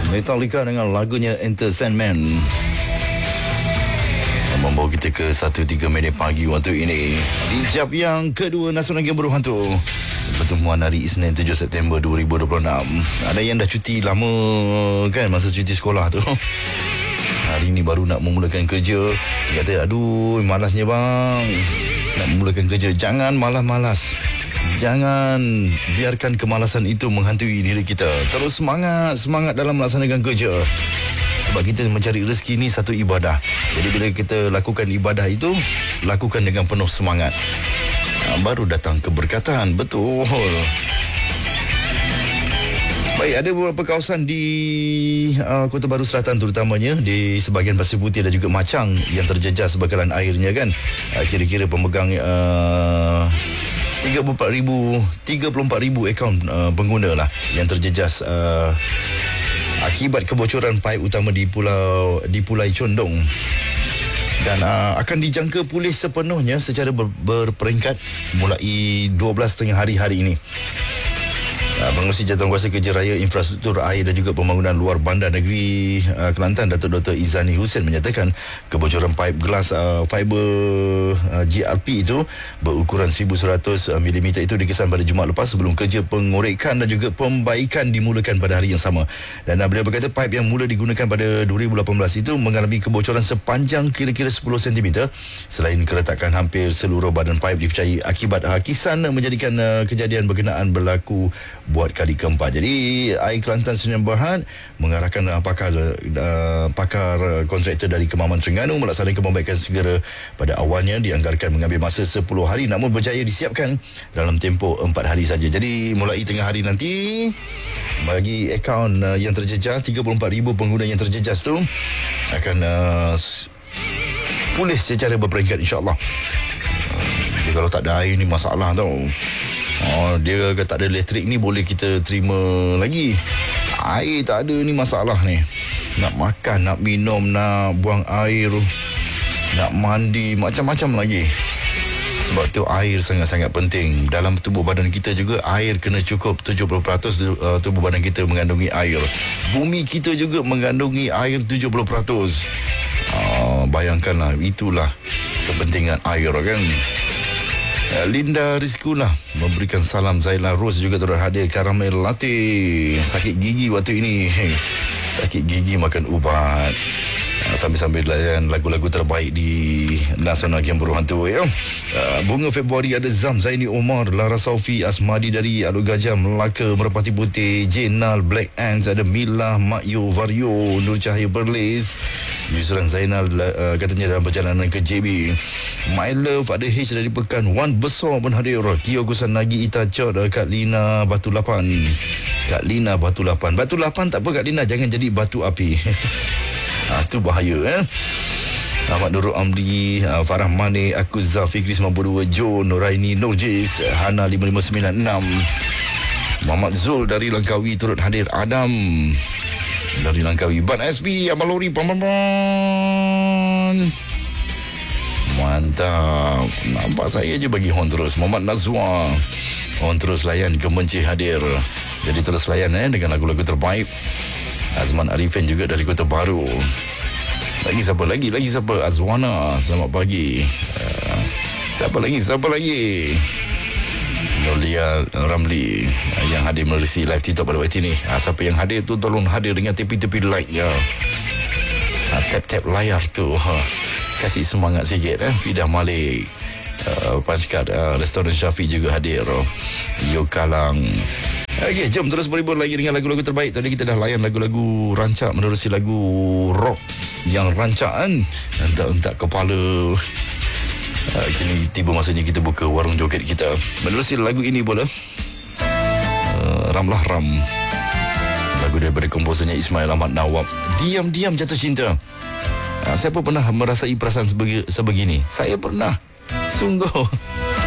Metallica dengan lagunya Enter Sandman membawa kita ke 1.3 minit pagi waktu ini di jam yang kedua Nasional Game Berhantu. Pertemuan hari Isnin 7 September 2026. Ada yang dah cuti lama kan, masa cuti sekolah tu. Hari ni baru nak memulakan kerja. Dia kata, aduh malasnya bang nak memulakan kerja. Jangan malas-malas. Jangan biarkan kemalasan itu menghantui diri kita. Terus semangat dalam melaksanakan kerja. Sebab kita mencari rezeki ni satu ibadah. Jadi bila kita lakukan ibadah itu, lakukan dengan penuh semangat. Baru datang keberkatan. Betul. Baik, ada beberapa kawasan di Kota Baru Selatan terutamanya di sebahagian Pasir Putih dan juga Machang yang terjejas bekalan airnya kan. Kira-kira pemegang 34,000 akaun pengguna lah yang terjejas akibat kebocoran paip utama di Pulai Condong. Dan akan dijangka pulih sepenuhnya secara berperingkat mulai 12 hari ini. Pengerusi Jawatankuasa Kerja Raya Infrastruktur Air dan juga Pembangunan Luar Bandar Negeri Kelantan, Datuk Dr. Izani Hussein menyatakan kebocoran paip gelas fiber GRP itu berukuran 1100 mm itu dikesan pada Jumaat lepas sebelum kerja pengorekan dan juga pembaikan dimulakan pada hari yang sama. Dan beliau berkata paip yang mula digunakan pada 2018 itu mengalami kebocoran sepanjang kira-kira 10 cm. Selain keretakan hampir seluruh badan paip dipercayai akibat hakisan menjadikan kejadian berkenaan berlaku buat kali keempat. Jadi Air Kelantan Sdn Bhd mengarahkan pakar kontraktor dari Kemaman Terengganu melaksanakan pembaikan segera. Pada awalnya dianggarkan mengambil masa 10 hari namun berjaya disiapkan dalam tempoh 4 hari saja. Jadi mulai tengah hari nanti bagi akaun yang terjejas, 34,000 pengguna yang terjejas tu akan pulih secara berperingkat insya-Allah. Jadi kalau tak ada air ni masalah tau. Dia kata tak ada elektrik ni boleh kita terima lagi. Air tak ada ni masalah ni. Nak makan, nak minum, nak buang air, nak mandi, macam-macam lagi. Sebab tu air sangat-sangat penting. Dalam tubuh badan kita juga air kena cukup. 70% tubuh badan kita mengandungi air. Bumi kita juga mengandungi air 70%. Bayangkanlah, itulah kepentingan air kan. Linda Rizkulah memberikan salam. Zaila Rose juga turut hadir. Karamel Latte sakit gigi waktu ini. Sakit gigi makan ubat. Sambil-sambil layan lagu-lagu terbaik di Nasional Game Berhantu ya. Bunga Februari ada Zam Zaini Omar, Lara Saufi, Asmadi dari Aluk Gajah, Melaka, Merpati Putih, Jenal, Black Ants, ada Mila, Makyo, Vario, Nur Cahaya Berlis, Yusran Zainal katanya dalam perjalanan ke JB. My Love ada H dari Pekan, Wan Besar pun hadir. Tio Gusan Nagi Itacot, Kak Lina Batu Lapan. Kak Lina Batu Lapan. Batu Lapan tak apa Kak Lina, jangan jadi batu api. Itu bahaya Ahmad Nurul Amri, Farah Mane, Akuzah Fikri 92, Jo Nuraini, Nurjis, Hana 5596, Muhammad Zul dari Langkawi turut hadir. Adam dari Langkawi, Ban SB, Abang Lori, mantap. Nampak saya je bagi horn terus. Muhammad Nazwa, horn terus layan. Kemenci hadir. Jadi terus layan dengan lagu-lagu terbaik. Azman Arifin juga dari Kota Baru. Lagi siapa? Azwana, selamat pagi. Siapa lagi? Nolia Ramli yang hadir melalui live TikTok pada waktu ini. Siapa yang hadir tu tolong hadir dengan tepi-tepi like ya. Tap-tap layar tu. Kasih semangat sikit. Fidah Malik, Paskat, Restoran Syafi juga hadir. Yokalang. Okey, jom terus berhibur lagi dengan lagu-lagu terbaik. Tadi kita dah layan lagu-lagu rancak menerusi lagu rock yang rancaan entak-entak kepala. Kini tiba masanya kita buka warung joget kita. Menerusi lagu ini pula, Ramlah Ram. Lagu daripada komposernya Ismail Ahmad Nawab, Diam-diam jatuh cinta. Siapa pernah merasai perasaan sebegini? Saya pernah. Sungguh.